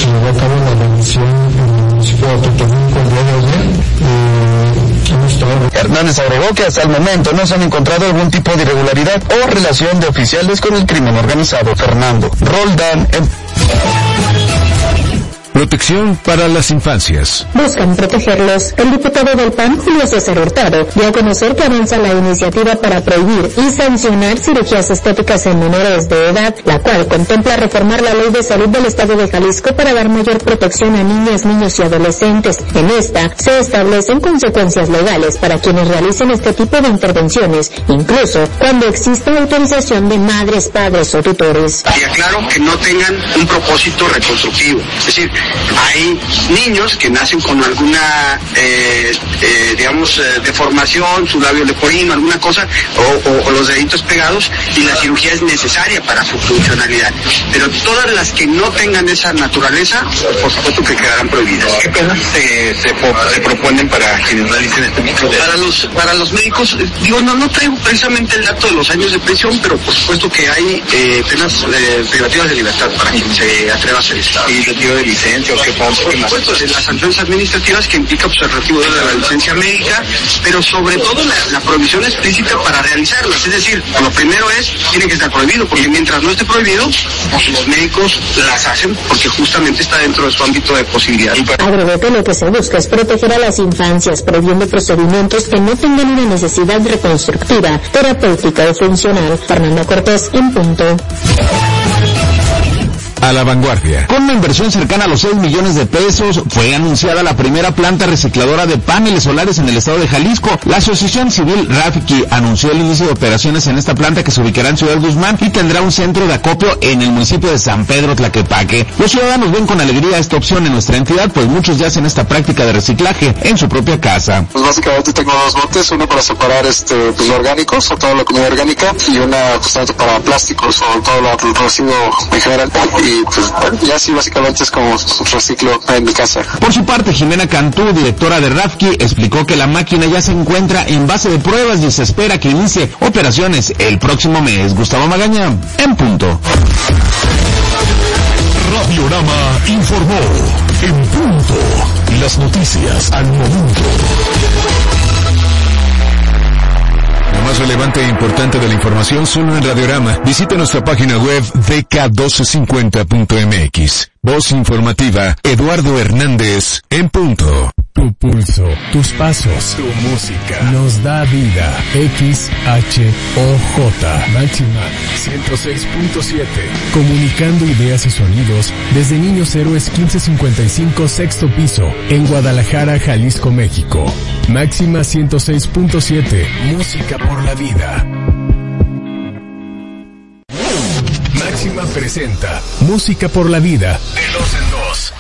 llevó a cabo la revisión en el municipio de Totonilco el día de ayer. Hernández agregó que hasta el momento no se han encontrado algún tipo de irregularidad o relación de oficiales con el crimen organizado. Fernando Roldán. Protección para las infancias. Buscan protegerlos. El diputado del PAN, Julio César Hurtado, dio a conocer que avanza la iniciativa para prohibir y sancionar cirugías estéticas en menores de edad, la cual contempla reformar la Ley de Salud del Estado de Jalisco para dar mayor protección a niñas, niños y adolescentes. En esta, se establecen consecuencias legales para quienes realicen este tipo de intervenciones, incluso cuando exista autorización de madres, padres o tutores. Y aclaro que no tengan un propósito reconstructivo, es decir, hay niños que nacen con alguna, deformación, su labio leporino, alguna cosa, o los deditos pegados, y la cirugía es necesaria para su funcionalidad. Pero todas las que no tengan esa naturaleza, por supuesto que quedarán prohibidas. ¿Qué penas se proponen para quienes realicen este tipo de...? Para los médicos, no traigo precisamente el dato de los años de prisión, pero por supuesto que hay penas privativas de libertad para quien se atreva a hacer esto. ¿Y retiro de licencia o qué pasa? Por supuesto, las sanciones administrativas que implica el retiro de la licencia médica, pero sobre todo la prohibición explícita para realizarlas. Es decir, lo primero tiene que estar prohibido, porque mientras no esté prohibido, pues los médicos las hacen porque justamente está dentro de su ámbito de posibilidad. Agregó que lo que se busca es proteger a las infancias, prohibiendo procedimientos que no tengan una necesidad reconstructiva, terapéutica o funcional. Fernando Cortés, en punto. A la vanguardia. Con una inversión cercana a los 6 millones de pesos, fue anunciada la primera planta recicladora de paneles solares en el estado de Jalisco. La Asociación Civil Rafiki anunció el inicio de operaciones en esta planta, que se ubicará en Ciudad Guzmán y tendrá un centro de acopio en el municipio de San Pedro Tlaquepaque. Los ciudadanos ven con alegría esta opción en nuestra entidad, pues muchos ya hacen esta práctica de reciclaje en su propia casa. Pues básicamente tengo dos botes, uno para separar lo orgánicos o toda la comida orgánica, y una justamente para plásticos o todo el residuo en general. Y pues ya así básicamente es como reciclo en mi casa. Por su parte, Jimena Cantú, directora de Rafki, explicó que la máquina ya se encuentra en base de pruebas y se espera que inicie operaciones el próximo mes. Gustavo Magaña, en punto. Radiorama informó en punto. Las noticias al momento. Lo más relevante e importante de la información solo en Radiorama. Visite nuestra página web dk1250.mx. Voz informativa, Eduardo Hernández, en punto. Tu pulso, tus pasos, tu música, nos da vida. XHOJ, Máxima 106.7. Comunicando ideas y sonidos desde Niños Héroes 1555, sexto piso, en Guadalajara, Jalisco, México. Máxima 106.7, música por la vida. Máxima presenta Música por la Vida, de 2 en 2.